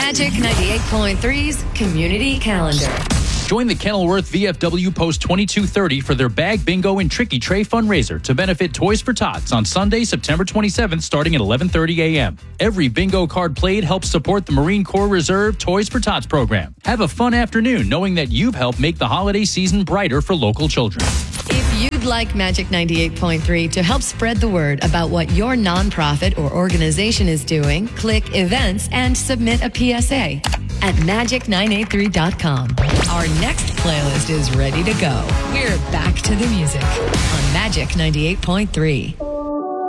Magic 98.3's Community Calendar. Join the Kenilworth VFW Post 2230 for their Bag Bingo and Tricky Tray fundraiser to benefit Toys for Tots on Sunday, September 27th, starting at 11:30 a.m. Every bingo card played helps support the Marine Corps Reserve Toys for Tots program. Have a fun afternoon knowing that you've helped make the holiday season brighter for local children. If you'd like Magic 98.3 to help spread the word about what your nonprofit or organization is doing, click Events and submit a PSA at magic983.com. Our next playlist is ready to go. We're back to the music on Magic 98.3.